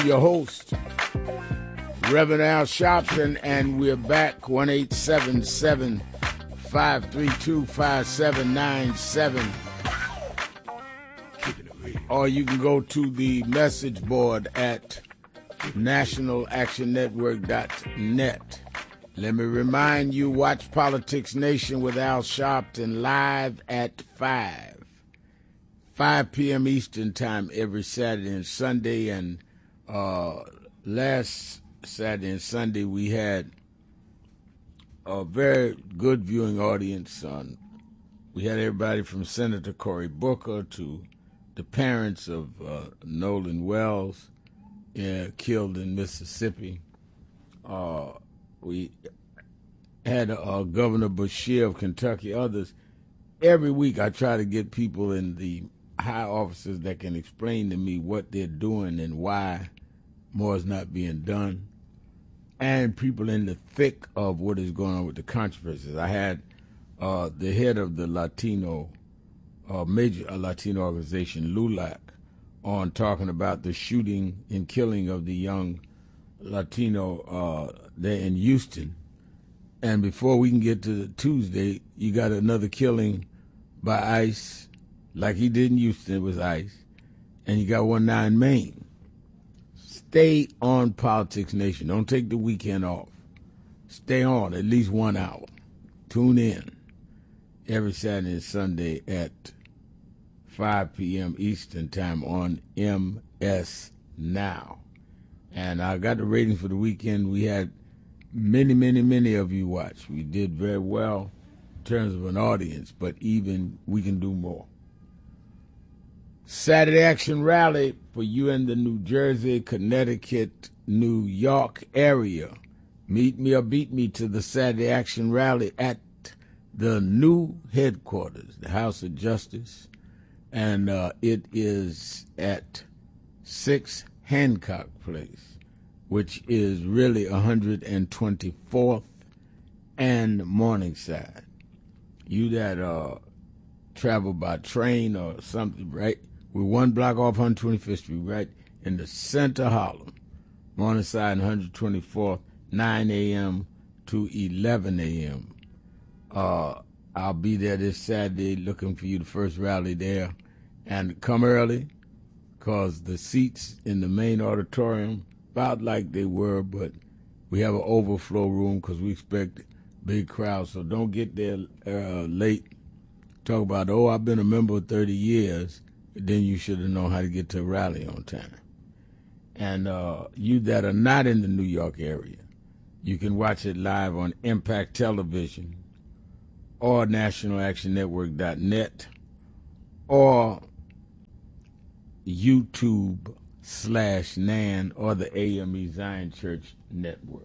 Your host, Reverend Al Sharpton, and we're back 1-877-532-5797. Or you can go to the message board at nationalactionnetwork.net. Let me remind you, watch Politics Nation with Al Sharpton live at 5 p.m. Eastern Time every Saturday and Sunday. And last Saturday and Sunday we had a very good viewing audience. We had everybody from Senator Cory Booker to the parents of Nolan Wells killed in Mississippi. We had Governor Beshear of Kentucky, others. Every week I try to get people in the high offices that can explain to me what they're doing and why more is not being done, and people in the thick of what is going on with the controversies. I had the head of the major Latino organization, LULAC, on talking about the shooting and killing of the young Latino there in Houston. And before we can get to Tuesday, you got another killing by ICE, like he did in Houston, it was ICE, and you got one now in Maine. Stay on Politics Nation. Don't take the weekend off. Stay on at least 1 hour. Tune in every Saturday and Sunday at 5 p.m. Eastern Time on MS Now. And I got the ratings for the weekend. We had many of you watch. We did very well in terms of an audience, but even we can do more. Saturday Action Rally for you in the New Jersey, Connecticut, New York area. Meet me or beat me to the Saturday Action Rally at the new headquarters, the House of Justice, and it is at 6 Hancock Place, which is really 124th and Morningside. You that travel by train or something, right? We're 1 block off 125th Street, right in the center of Harlem. Morningside and 124th, 9 a.m. to 11 a.m. I'll be there this Saturday looking for you, the first rally there. And come early, because the seats in the main auditorium, about like they were, but we have an overflow room because we expect big crowds. So don't get there late. Talk about, I've been a member 30 years. Then you should have known how to get to a rally on time. And you that are not in the New York area, you can watch it live on Impact Television or nationalactionnetwork.net or YouTube/NAN or the AME Zion Church Network.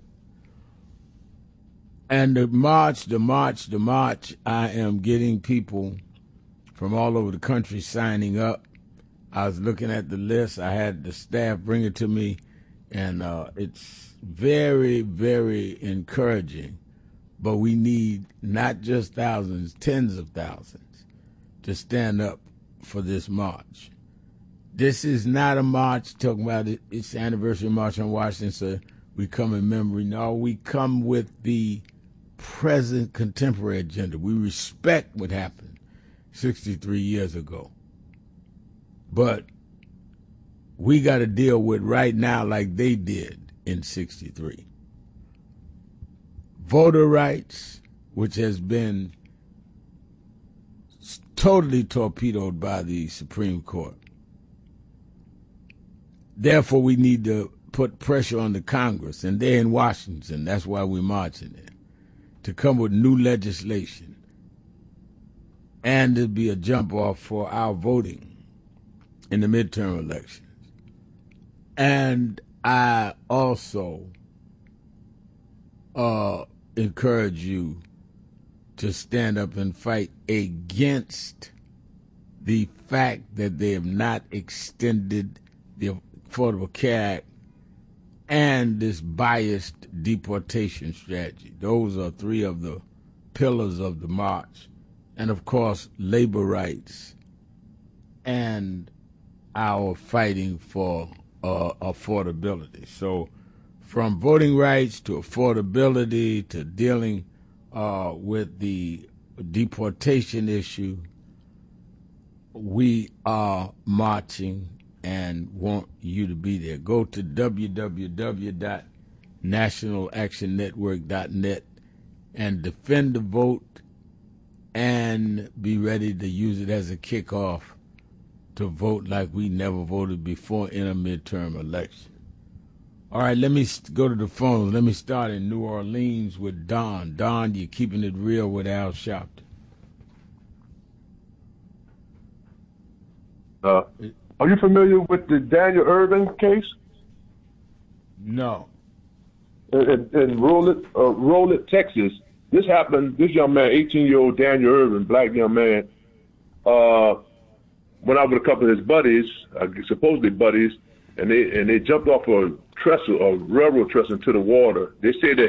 And the march, I am getting people from all over the country signing up. I was looking at the list. I had the staff bring it to me, and it's very, very encouraging. But we need not just thousands, tens of thousands to stand up for this march. This is not a march talking about it's the anniversary march on Washington, so we come in memory. No, we come with the present contemporary agenda. We respect what happened 63 years ago. But we got to deal with right now like they did in 63. Voter rights, which has been totally torpedoed by the Supreme Court. Therefore, we need to put pressure on the Congress, and they're in Washington. That's why we're marching there, to come with new legislation and to be a jump off for our voting in the midterm elections. And I also encourage you to stand up and fight against the fact that they have not extended the Affordable Care Act and this biased deportation strategy. Those are three of the pillars of the march. And, of course, labor rights and our fighting for affordability. So from voting rights to affordability to dealing with the deportation issue, we are marching and want you to be there. Go to www.nationalactionnetwork.net and defend the vote and be ready to use it as a kickoff to vote like we never voted before in a midterm election. All right, let me go to the phones. Let me start in New Orleans with Don. Don, you're keeping it real with Al Sharpton. Are you familiar with the Daniel Irvin case? No. In Rolette, Texas, this happened. This young man, 18-year-old Daniel Irvin, black young man, went out with a couple of his buddies, supposedly buddies, and they jumped off a railroad trestle into the water. They say that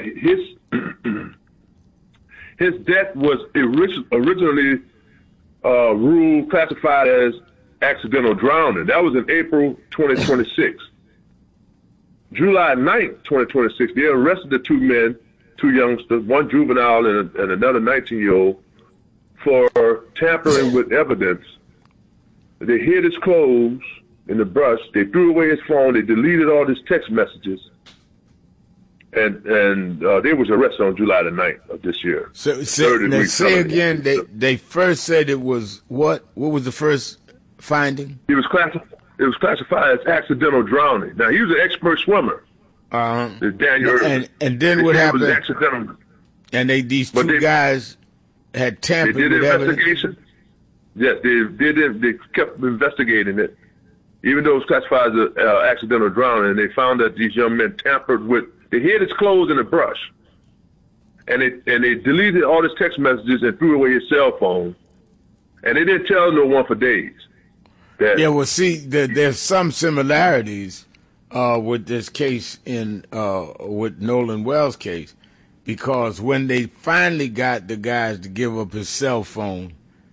his death was originally classified as accidental drowning. That was in April 2026. July 9th, 2026, they arrested the two men, two youngsters, one juvenile and another 19-year-old, for tampering with evidence. They hid his clothes in the brush. They threw away his phone. They deleted all his text messages. And they was arrested on July the 9th of this year. So say again, they first said it was what? What was the first finding? It was classified as accidental drowning. Now, he was an expert swimmer. Daniel Irvin. And then what happened? It was accidental. And these two guys had tampered with investigation. Evidence? Yes, they kept investigating it, even though it was classified as accidental drowning. And they found that these young men tampered with. They hid his clothes in a brush, and they deleted all his text messages and threw away his cell phone, and they didn't tell no one for days. Yeah, well, see, there's some similarities with this case with Nolan Wells' case, because when they finally got the guys to give up his cell phone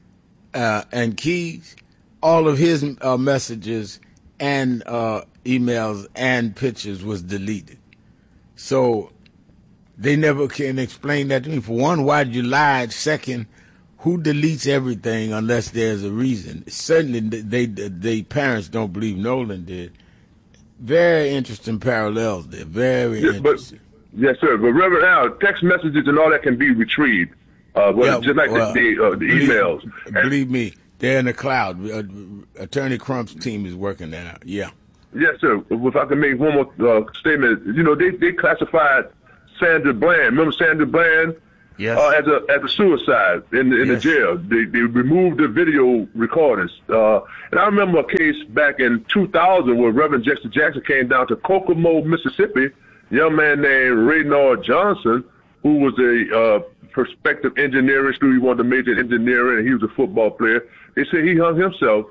and keys, all of his messages and emails and pictures was deleted. So they never can explain that to me. For one, why'd you lie? Second, who deletes everything unless there's a reason? Certainly, they parents don't believe Nolan did. Very interesting parallels there. Very interesting. Yes, sir. But Reverend Al, text messages and all that can be retrieved, just like the emails. Believe me, they're in the cloud. Attorney Crump's team is working that out. Yeah. Yes, sir. If I can make one more statement, they classified Sandra Bland. Remember Sandra Bland? Yes. As a suicide in the jail. They removed the video recordings. And I remember a case back in 2000 where Reverend Jesse Jackson came down to Kokomo, Mississippi. A young man named Raynard Johnson, who was a prospective engineering student. He wanted to major in engineering, and he was a football player. They say he hung himself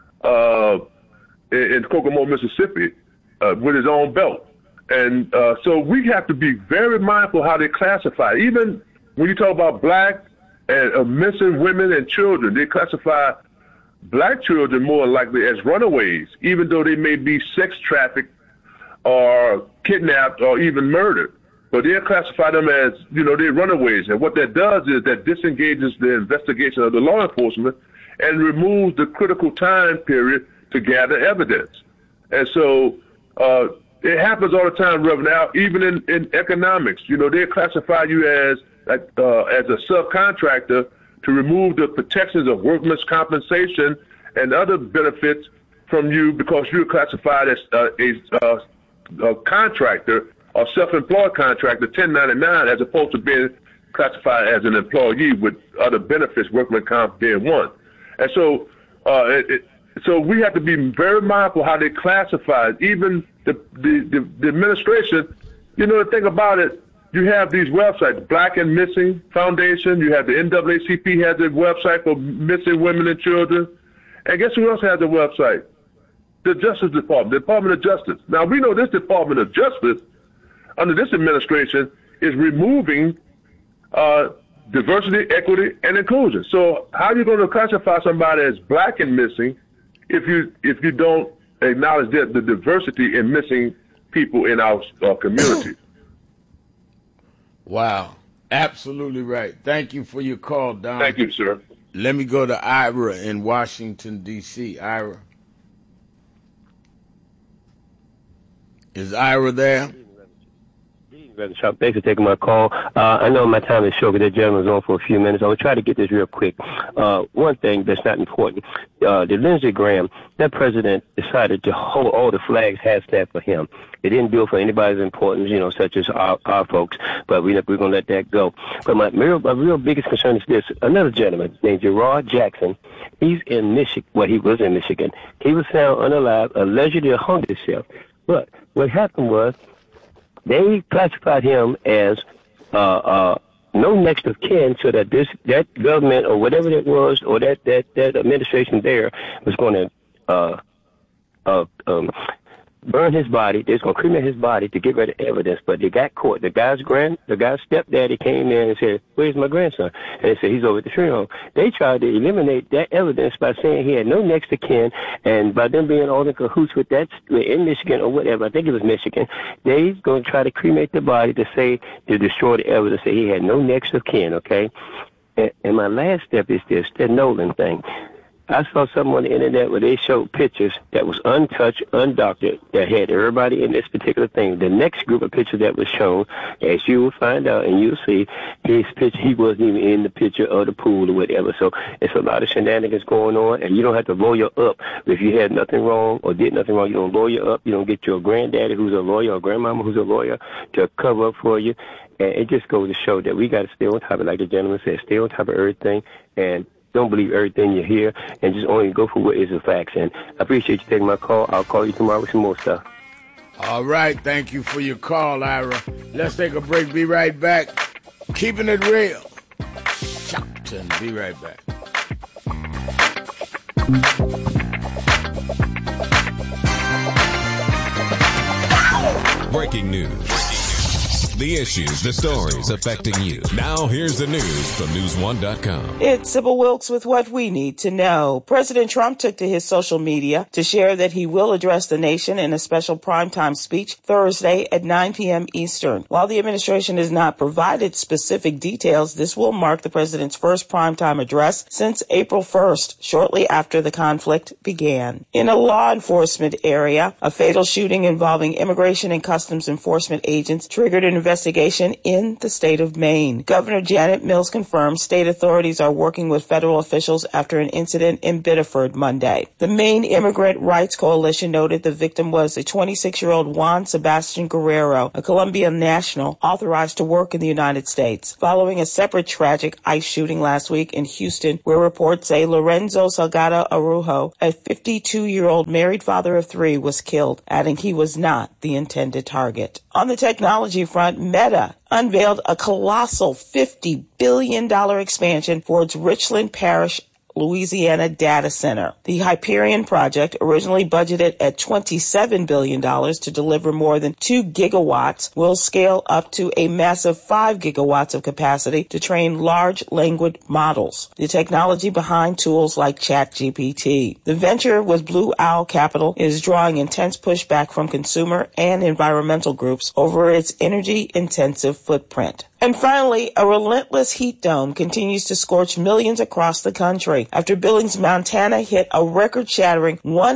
in Kokomo, Mississippi, with his own belt. And so we have to be very mindful how they classify. Even when you talk about black and missing women and children, they classify black children more likely as runaways, even though they may be sex trafficked or kidnapped or even murdered. But they'll classify them as, they're runaways. And what that does is that disengages the investigation of the law enforcement and removes the critical time period to gather evidence. And so it happens all the time, Reverend Al, even in economics. They classify you as a subcontractor to remove the protections of workman's compensation and other benefits from you because you're classified as a contractor or self-employed contractor, 1099, as opposed to being classified as an employee with other benefits, workman's comp being one. And so so we have to be very mindful how they classify it. Even the administration, the thing about it, you have these websites, Black and Missing Foundation. You have the NAACP has a website for missing women and children. And guess who else has a website? The Justice Department, the Department of Justice. Now, we know this Department of Justice, under this administration, is removing diversity, equity, and inclusion. So how are you going to classify somebody as black and missing if you don't acknowledge the diversity in missing people in our community. Wow. Absolutely right. Thank you for your call, Don. Thank you, sir. Let me go to Ira in Washington, D.C. Ira. Is Ira there? Brother Sharp, thanks for taking my call. I know my time is short, but that gentleman's on for a few minutes. I will try to get this real quick. One thing that's not important, the Lindsey Graham, that president decided to hold all the flags hashtag for him. They didn't do it for anybody's importance, such as our folks, but we're going to let that go. But my real biggest concern is this. Another gentleman named Gerard Jackson, he's in Michigan. Well, he was in Michigan. He was found unalive, allegedly hung himself. But what happened was, they classified him as no next of kin, so that that government or whatever it was, or that administration there was going to burn his body. They're going to cremate his body to get rid of evidence. But they got caught. The guy's stepdaddy came in and said, "Where's my grandson?" And they said, "He's over at the funeral home." They tried to eliminate that evidence by saying he had no next of kin, and by them being all in cahoots with that in Michigan or whatever, I think it was Michigan, they're going to try to cremate the body to destroy the evidence that he had no next of kin, okay? And my last step is this, that Nolan thing. I saw something on the internet where they showed pictures that was untouched, undoctored, that had everybody in this particular thing. The next group of pictures that was shown, as you will find out and you'll see, his picture, he wasn't even in the picture of the pool or whatever. So it's a lot of shenanigans going on, and you don't have to lawyer up. If you had nothing wrong or did nothing wrong, you don't lawyer up. You don't get your granddaddy who's a lawyer or grandmama who's a lawyer to cover up for you. And it just goes to show that we got to stay on top of it, like the gentleman said, stay on top of everything, and don't believe everything you hear, and just only go for what is the facts. And I appreciate you taking my call. I'll call you tomorrow with some more stuff. All right. Thank you for your call, Ira. Let's take a break. Be right back. Keeping it real. Shopton. Be right back. Breaking news. The issues, the stories affecting you. Now here's the news from News1.com. It's Sybil Wilkes with what we need to know. President Trump took to his social media to share that he will address the nation in a special primetime speech Thursday at 9 p.m. Eastern. While the administration has not provided specific details, this will mark the president's first primetime address since April 1st, shortly after the conflict began. In a law enforcement area, a fatal shooting involving Immigration and Customs Enforcement agents triggered an investigation in the state of Maine. Governor Janet Mills confirmed state authorities are working with federal officials after an incident in Biddeford Monday. The Maine Immigrant Rights Coalition noted the victim was a 26-year-old Juan Sebastian Guerrero, a Colombian national authorized to work in the United States, following a separate tragic ICE shooting last week in Houston, where reports say Lorenzo Salgado Araujo, a 52-year-old married father of three, was killed, adding he was not the intended target. On the technology front, Meta unveiled a colossal $50 billion expansion for its Richland Parish, Louisiana data center. The Hyperion project, originally budgeted at $27 billion to deliver more than 2 gigawatts, will scale up to a massive 5 gigawatts of capacity to train large language models, the technology behind tools like ChatGPT. The venture with Blue Owl Capital is drawing intense pushback from consumer and environmental groups over its energy-intensive footprint. And finally, a relentless heat dome continues to scorch millions across the country after Billings, Montana hit a record-shattering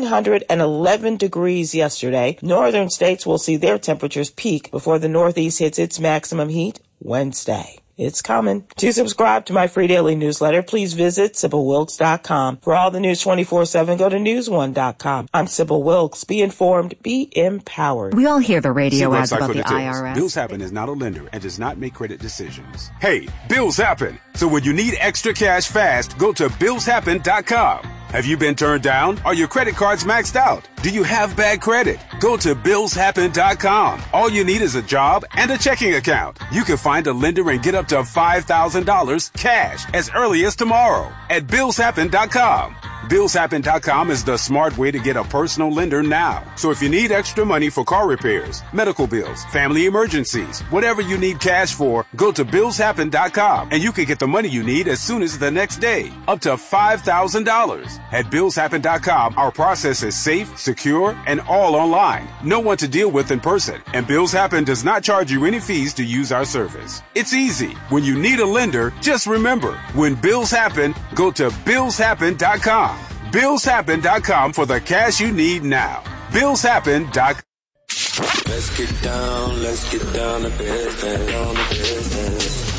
111 degrees yesterday. Northern states will see their temperatures peak before the Northeast hits its maximum heat Wednesday. It's coming. To subscribe to my free daily newsletter, please visit SybilWilkes.com. For all the news 24/7, go to News1.com. I'm Sybil Wilkes. Be informed, be empowered. We all hear the radio ads about the IRS. Bills Happen is not a lender and does not make credit decisions. Hey, bills happen. So when you need extra cash fast, go to BillsHappen.com. Have you been turned down? Are your credit cards maxed out? Do you have bad credit? Go to BillsHappen.com. All you need is a job and a checking account. You can find a lender and get up to $5,000 cash as early as tomorrow at BillsHappen.com. BillsHappen.com is the smart way to get a personal lender now. So if you need extra money for car repairs, medical bills, family emergencies, whatever you need cash for, go to BillsHappen.com and you can get the money you need as soon as the next day, up to $5,000. At BillsHappen.com, our process is safe, secure, and all online. No one to deal with in person, and Bills Happen does not charge you any fees to use our service. It's easy. When you need a lender, just remember, when bills happen, go to BillsHappen.com. BillsHappen.com for the cash you need now. BillsHappen.com. Let's get down to business.